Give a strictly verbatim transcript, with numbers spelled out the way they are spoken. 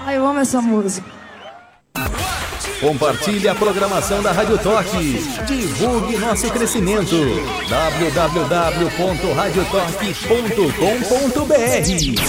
Ai, eu amo essa música. Compartilhe a programação da Rádio Toque. Divulgue nosso crescimento. w w w ponto radio toque ponto com ponto b r